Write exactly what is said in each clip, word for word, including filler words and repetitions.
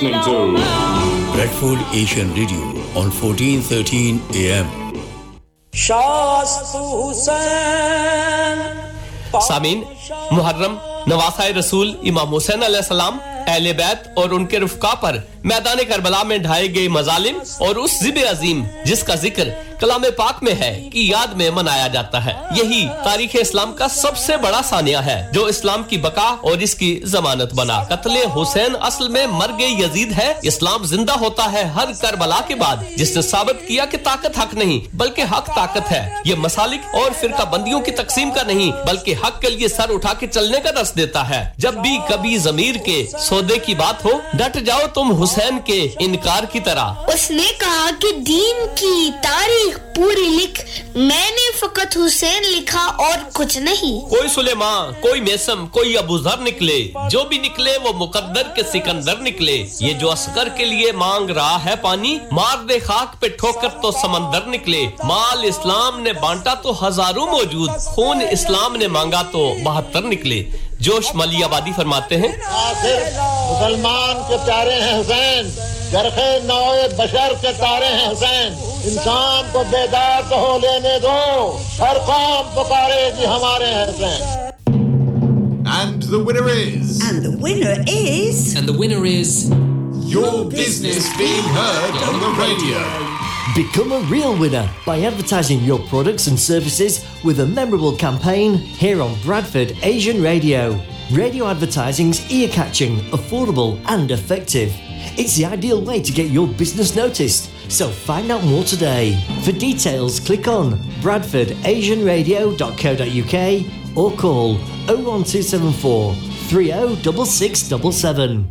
Bradford Asian Radio on fourteen thirteen A M. शास्तु Hussain सामीन मुहर्रम नवासाए रसूल इमाम हुसैन अलैहिस्सलाम अहले बैत और उनके रुफ़का पर मैदान करबला में ढाए गए मजालिम और उस ज़िब अज़ीम जिसका जिक्र कलाम पाक में है की याद में मनाया जाता है। यही तारीख़ इस्लाम का सबसे बड़ा सानिया है जो इस्लाम की बका और इसकी जमानत बना। कत्ले हुसैन असल में मर गए यजीद है। इस्लाम जिंदा होता है हर करबला के बाद जिसने साबित किया कि ताकत हक नहीं बल्कि हक ताकत है। ये मसालिक और फिरका बंदियों की तकसीम का नहीं बल्कि हक के लिए सर उठा के चलने का दर्स देता है। जब भी कभी ज़मीर के सौदे की बात हो डट जाओ तुम हुसैन के इनकार की तरह। उसने कहा कि दीन की तारीख पूरी लिख मैंने फकत हुसैन लिखा और कुछ नहीं। कोई सुलेमान कोई मेसम कोई अबू ज़र निकले जो भी निकले वो मुकद्दर के सिकंदर निकले। ये जो अस्कर के लिए मांग रहा है पानी मार दे खाक पे ठोकर तो समंदर निकले। माल इस्लाम ने बांटा तो हजारों मौजूद खून इस्लाम ने मांगा तो बहत्तर निकले। जोश मली आबादी फरमाते हैं आखिर मुसलमान के प्यारे हैं हुसैन गरखे नौए बशर के तारे हैं हुसैन। इंसान को बेदार तो हो लेने दो हर कौम पुकारेगी हमारे हैं Hussain. And the winner is And the winner is And the winner is your business being heard on the radio. Become a real winner by advertising your products and services with a memorable campaign here on Bradford Asian Radio. Radio advertising's ear-catching, affordable and effective. It's the ideal way to get your business noticed. So find out more today. For details, click on bradford asian radio dot co dot u k or call oh one two seven four three oh six six seven seven.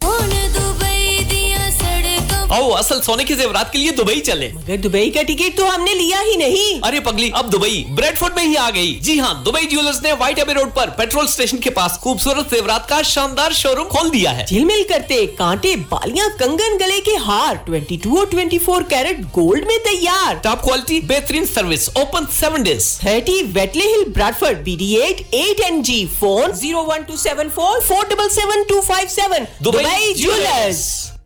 आओ असल सोने के जेवरात के लिए Dubai चले। मगर Dubai का टिकट तो हमने लिया ही नहीं। अरे पगली अब दुबई ब्रेडफोर्ड में ही आ गई। जी हाँ दुबई ज्वेलर्स ने व्हाइट एबे रोड पर पेट्रोल स्टेशन के पास खूबसूरत जेवरात का शानदार शोरूम खोल दिया है। झिलमिल करते कांटे बालियां कंगन गले के हार बाईस और चौबीस कैरेट गोल्ड में तैयार। टॉप क्वालिटी बेहतरीन सर्विस ओपन सेवन डेज। तीस वेटले हिल Bradford B D eight eight N G phone zero one two seven four four seven seven two five seven। Dubai jewellers.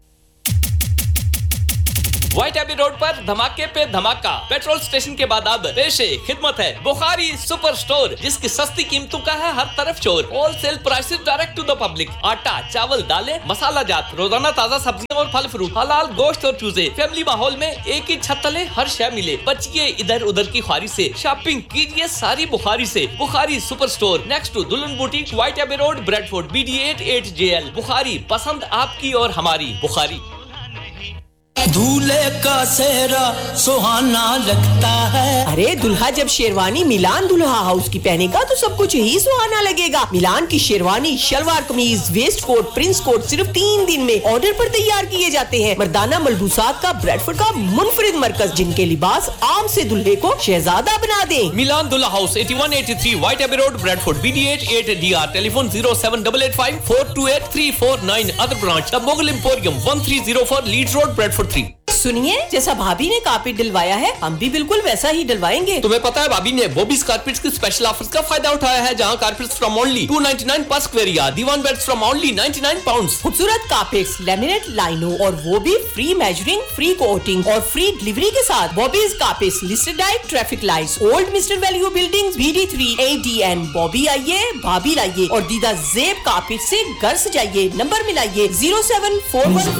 White AB road पर धमाके पे धमाका petrol station के बाद अब पेशे खिदमत है बुखारी सुपर स्टोर जिसकी सस्ती कीमतों का है हर तरफ शोर। Wholesale prices direct to the public. आटा चावल दालें मसाला जात रोजाना ताजा सब्जियां और फल फ्रूट हलाल गोश्त और चूजे। फैमिली माहौल में एक ही छत तले हर शय मिले। बचिए इधर उधर की ख्वारी से शॉपिंग कीजिए सारी बुखारी से। Bukhari super store next to दुल्हन boutique white AB road Bradford B D eight eight J L. Bukhari पसंद आपकी और हमारी बुखारी। दूल्हे का सेहरा सुहाना लगता है। अरे दुल्हा जब शेरवानी मिलान दुल्हा हाउस की पहनेगा तो सब कुछ ही सुहाना लगेगा। मिलान की शेरवानी शलवार कमीज वेस्ट कोट प्रिंस कोट सिर्फ तीन दिन में ऑर्डर पर तैयार किए जाते हैं। मर्दाना मलबूसात का ब्रैडफोर्ड का मुनफरिद मरकज जिनके लिबास आम से दुल्हे को शहजादा बना दे। मिलान दुल्हा house eighty-one eighty-three white AB road Bradford B D eight eight D R telephone zero seven eight eight five four two eight three four nine। Other branch the Mughal emporium one three zero four Leeds road Bradford three। सुनिए जैसा भाभी ने carpet डलवाया है हम भी बिल्कुल वैसा ही डलवाएंगे। तुम्हें पता है भाभी ने बॉबीज कारपेट्स के स्पेशल ऑफर्स का फायदा उठाया है जहां carpets from only two ninety-nine पर square yard Diwan beds from only ninety-nine pounds. खूबसूरत कारपेट्स लैमिनेट लाइनों और वो भी फ्री मेजरिंग फ्री कोटिंग और फ्री डिलीवरी के साथ। Bobby's carpets listed diet traffic lights old mister value buildings B D three A D N। Bobby आइए भाभी लाइए और दीदा जेब कारपेट से घर सजाइए। Number मिलाइए zero seven four one